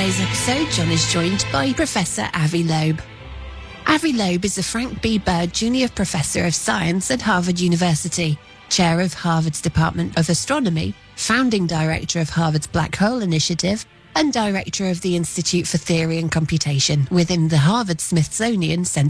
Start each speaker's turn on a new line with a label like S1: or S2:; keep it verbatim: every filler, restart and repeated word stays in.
S1: today's episode, John is joined by Professor Avi Loeb. Avi Loeb is the Frank B. Bird Junior Professor of Science at Harvard University, Chair of Harvard's Department of Astronomy, Founding Director of Harvard's Black Hole Initiative, and Director of the Institute for Theory and Computation within the Harvard Smithsonian Center